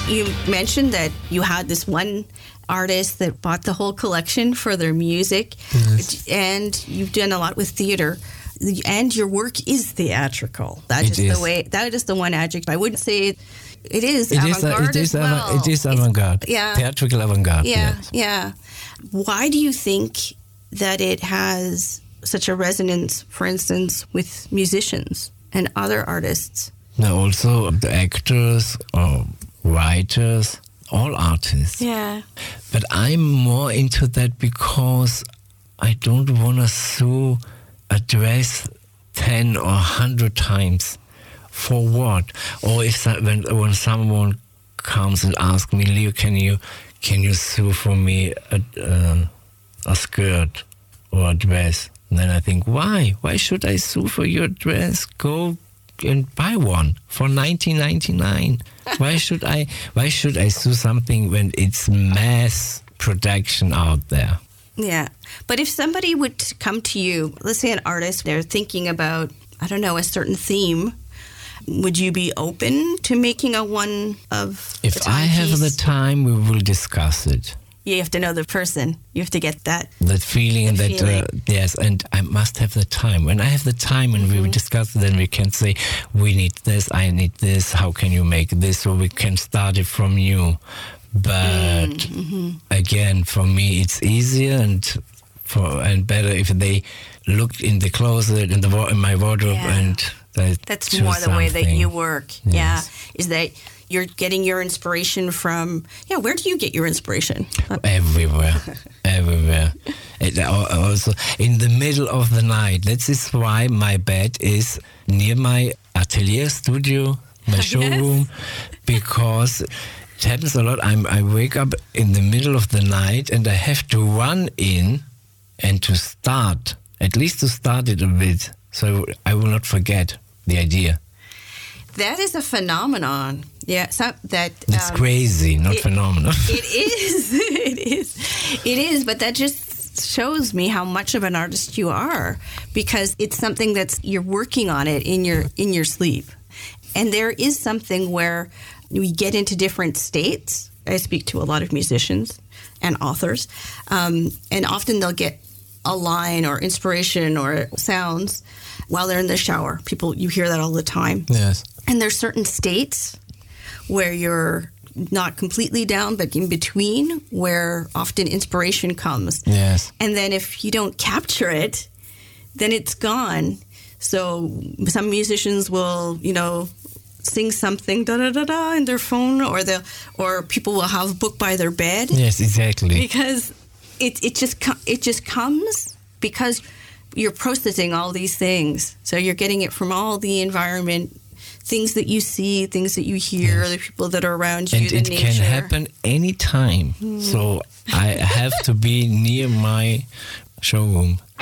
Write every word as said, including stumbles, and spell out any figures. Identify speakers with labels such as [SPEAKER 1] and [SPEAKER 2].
[SPEAKER 1] You mentioned that you had this one artist that bought the whole collection for their music,
[SPEAKER 2] yes.
[SPEAKER 1] and you've done a lot with theater. And your work is theatrical. That
[SPEAKER 2] it
[SPEAKER 1] is, is the way. That is the one adjective. I wouldn't say it, it is
[SPEAKER 2] it
[SPEAKER 1] avant-garde
[SPEAKER 2] is, it is
[SPEAKER 1] as well.
[SPEAKER 2] Avant, it is avant-garde.
[SPEAKER 1] Yeah,
[SPEAKER 2] theatrical avant-garde.
[SPEAKER 1] Yeah,
[SPEAKER 2] yes.
[SPEAKER 1] yeah. Why do you think that it has such a resonance, for instance, with musicians and other artists?
[SPEAKER 2] No, also the actors or writers, all artists.
[SPEAKER 1] Yeah.
[SPEAKER 2] But I'm more into that because I don't want to so address ten or a hundred times. For what? Or if when when someone comes and asks me, Leo, can you can you sew for me a, uh, a skirt or a dress? And then I think, why? Why should I sew for your dress? Go and buy one for nineteen ninety-nine. Why should I? Why should I sew something when it's mass production out there?
[SPEAKER 1] Yeah, but if somebody would come to you, let's say an artist, they're thinking about, I don't know, a certain theme, would you be open to making a one of
[SPEAKER 2] If
[SPEAKER 1] a
[SPEAKER 2] I have
[SPEAKER 1] timepiece?
[SPEAKER 2] the time, we will discuss it.
[SPEAKER 1] You have to know the person. You have to get that.
[SPEAKER 2] That feeling
[SPEAKER 1] The
[SPEAKER 2] that,
[SPEAKER 1] feeling.
[SPEAKER 2] Uh, yes, and I must have the time. When I have the time and mm-hmm. we will discuss it, then we can say, we need this, I need this, how can you make this, so we can start it from you. But
[SPEAKER 1] mm-hmm.
[SPEAKER 2] again, for me, it's easier and for and better if they look in the closet, in the in my wardrobe,
[SPEAKER 1] Yeah.
[SPEAKER 2] and they
[SPEAKER 1] That's
[SPEAKER 2] choose
[SPEAKER 1] more the way that
[SPEAKER 2] something.
[SPEAKER 1] you work.
[SPEAKER 2] Yes.
[SPEAKER 1] Yeah, is that you're getting your inspiration from? Yeah, where do you get your inspiration?
[SPEAKER 2] Everywhere, everywhere. It, also in the middle of the night. That is why my bed is near my atelier studio, my showroom,
[SPEAKER 1] Yes.
[SPEAKER 2] because it happens a lot. I'm, I wake up in the middle of the night and I have to run in and to start, at least to start it a bit, so I will not forget the idea.
[SPEAKER 1] That is a phenomenon. Yeah, so that
[SPEAKER 2] It's
[SPEAKER 1] um,
[SPEAKER 2] crazy, not
[SPEAKER 1] it-
[SPEAKER 2] phenomenal.
[SPEAKER 1] It is. It is. It is. But that just shows me how much of an artist you are, because it's something that's you're working on it in your in your sleep, and there is something where we get into different states. I speak to a lot of musicians and authors, um, and often they'll get a line or inspiration or sounds while they're in the shower. People, you hear that all the time.
[SPEAKER 2] Yes.
[SPEAKER 1] And there's certain states where you're not completely down, but in between, where often inspiration comes.
[SPEAKER 2] Yes.
[SPEAKER 1] And then if you don't capture it, then it's gone. So some musicians will, you know, sing something da da da da in their phone, or the or people will have a book by their bed.
[SPEAKER 2] Yes, exactly.
[SPEAKER 1] Because it it just co- it just comes because you're processing all these things. So you're getting it from all the environment, things that you see, things that you hear,
[SPEAKER 2] Yes.
[SPEAKER 1] the people that are around you,
[SPEAKER 2] And
[SPEAKER 1] the
[SPEAKER 2] it
[SPEAKER 1] nature.
[SPEAKER 2] can happen anytime.
[SPEAKER 1] Mm.
[SPEAKER 2] So I have to be near my showroom